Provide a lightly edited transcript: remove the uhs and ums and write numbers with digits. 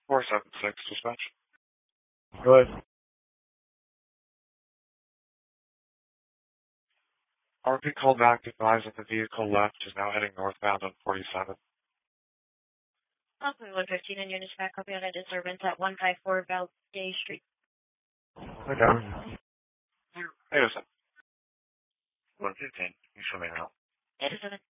476 dispatch. Go ahead. RP called back to advise that the vehicle left is now heading northbound on 47. Okay, 115 and units back copy on a disturbance at 154 Valdez Street. Okay. Hey, listen. 115, you show me now. 87.